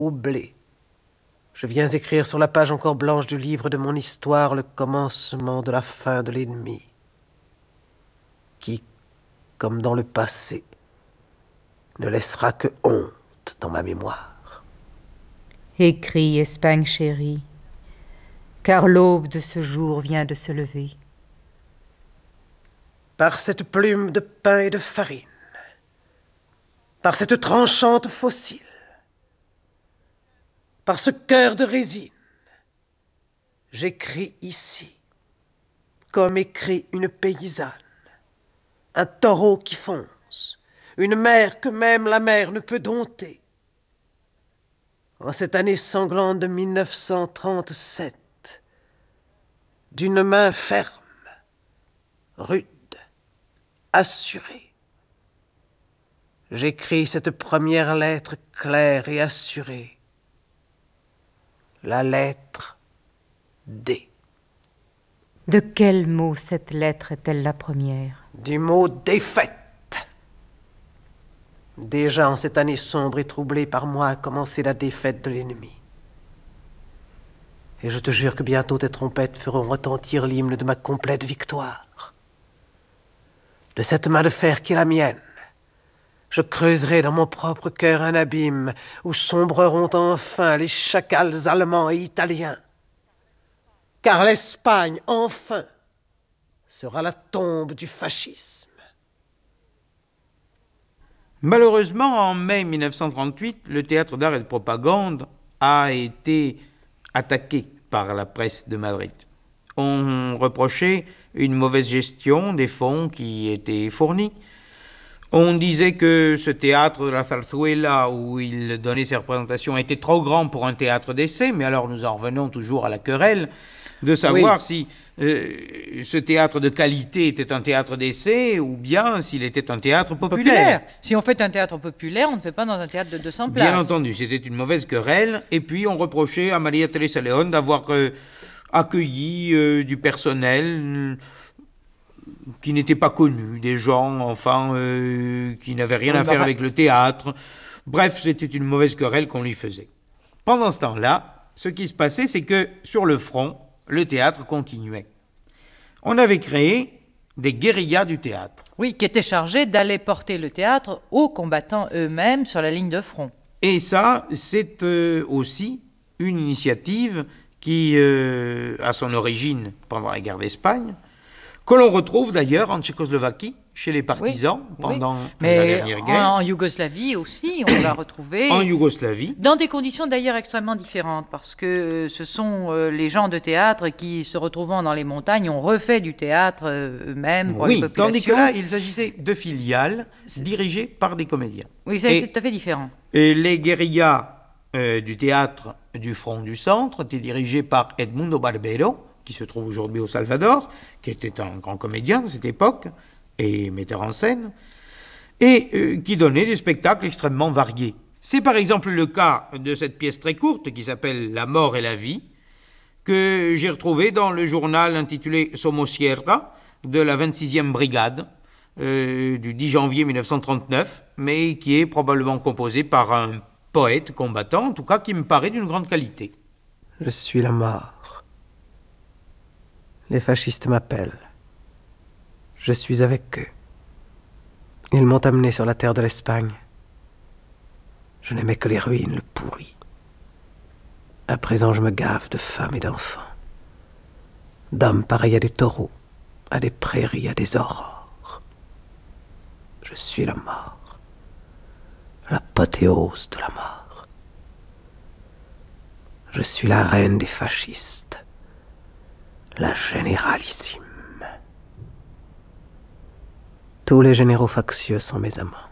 au blé. Je viens écrire sur la page encore blanche du livre de mon histoire le commencement de la fin de l'ennemi, qui, comme dans le passé, ne laissera que honte dans ma mémoire. Écris, Espagne chérie, car l'aube de ce jour vient de se lever. Par cette plume de pain et de farine, par cette tranchante fossile, par ce cœur de résine, j'écris ici, comme écrit une paysanne, un taureau qui fonce, une mer que même la mer ne peut dompter. En cette année sanglante de 1937, d'une main ferme, rude, assurée, j'écris cette première lettre claire et assurée, la lettre D. De quel mot cette lettre est-elle la première? Du mot défaite. Déjà en cette année sombre et troublée par moi a commencé la défaite de l'ennemi. Et je te jure que bientôt tes trompettes feront retentir l'hymne de ma complète victoire. De cette main de fer qui est la mienne, je creuserai dans mon propre cœur un abîme où sombreront enfin les chacals allemands et italiens. Car l'Espagne, enfin, sera la tombe du fascisme. Malheureusement, en mai 1938, le théâtre d'art et de propagande a été attaqué par la presse de Madrid. On reprochait une mauvaise gestion des fonds qui étaient fournis. On disait que ce théâtre de la Zarzuela, où il donnait ses représentations, était trop grand pour un théâtre d'essai, mais alors nous en revenons toujours à la querelle de savoir si ce théâtre de qualité était un théâtre d'essai ou bien s'il était un théâtre populaire. Si on fait un théâtre populaire, on ne fait pas dans un théâtre de 200 places. Bien entendu, c'était une mauvaise querelle. Et puis on reprochait à Maria Teresa León d'avoir accueilli du personnel qui n'était pas connu, des gens, enfin, qui n'avaient rien à faire avec le théâtre. Bref, c'était une mauvaise querelle qu'on lui faisait. Pendant ce temps-là, ce qui se passait, c'est que sur le front, le théâtre continuait. On avait créé des guérillas du théâtre. Oui, qui étaient chargés d'aller porter le théâtre aux combattants eux-mêmes sur la ligne de front. Et ça, c'est aussi une initiative qui a son origine pendant la guerre d'Espagne, que l'on retrouve d'ailleurs en Tchécoslovaquie, chez les partisans, pendant la dernière guerre. En Yougoslavie aussi, on l'a retrouvé. En Yougoslavie. Dans des conditions d'ailleurs extrêmement différentes, parce que ce sont les gens de théâtre qui, se retrouvant dans les montagnes, ont refait du théâtre eux-mêmes pour les populations. Tandis que là, il s'agissait de filiales dirigées par des comédiens. Oui, c'est tout à fait différent. Et les guérillas du théâtre du Front du Centre étaient dirigés par Edmundo Barbero, qui se trouve aujourd'hui au Salvador, qui était un grand comédien de cette époque, et metteur en scène, et qui donnait des spectacles extrêmement variés. C'est par exemple le cas de cette pièce très courte qui s'appelle « La mort et la vie », que j'ai retrouvée dans le journal intitulé « Somosierra » de la 26e brigade du 10 janvier 1939, mais qui est probablement composée par un poète combattant, en tout cas qui me paraît d'une grande qualité. Je suis la mort. Les fascistes m'appellent. Je suis avec eux. Ils m'ont amené sur la terre de l'Espagne. Je n'aimais que les ruines, le pourri. À présent, je me gave de femmes et d'enfants. D'hommes pareils à des taureaux, à des prairies, à des aurores. Je suis la mort. L'apothéose de la mort. Je suis la reine des fascistes. La généralissime. Tous les généraux factieux sont mes amants.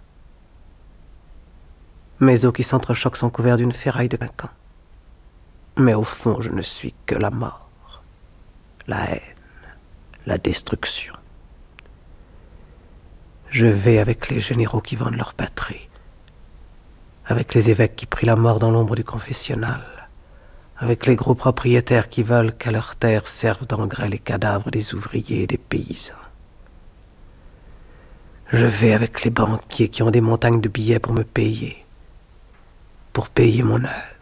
Mes os qui s'entrechoquent sont couverts d'une ferraille de quinquan. Mais au fond, je ne suis que la mort, la haine, la destruction. Je vais avec les généraux qui vendent leur patrie, avec les évêques qui prient la mort dans l'ombre du confessionnal, avec les gros propriétaires qui veulent qu'à leur terre servent d'engrais les cadavres des ouvriers et des paysans. Je vais avec les banquiers qui ont des montagnes de billets pour me payer, pour payer mon œuvre.